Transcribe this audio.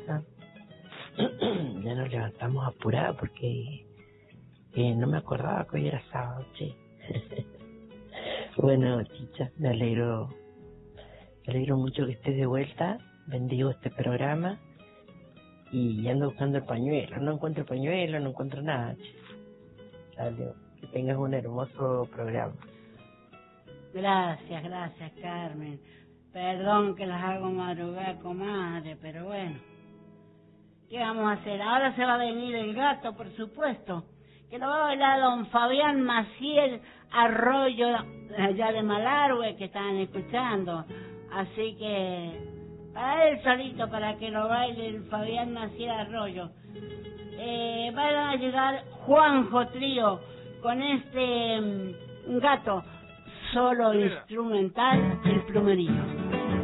casa. Ya nos levantamos apurados porque no me acordaba que hoy era sábado, che. Bueno, Chicha, me alegro mucho que estés de vuelta. Bendigo este programa. Y ando buscando el pañuelo. No encuentro el pañuelo, no encuentro nada, che. Dale, que tengas un hermoso programa. Gracias, Carmen. Perdón que las hago madrugar, comadre, pero bueno. ¿Qué vamos a hacer? Ahora se va a venir el gato, por supuesto, que lo va a bailar don Fabián Maciel Arroyo, allá de Malargüe, que están escuchando. Así que, para él solito, para que lo baile el Fabián Maciel Arroyo. Van a llegar Juanjo Trío con este gato solo instrumental, El Plumerillo.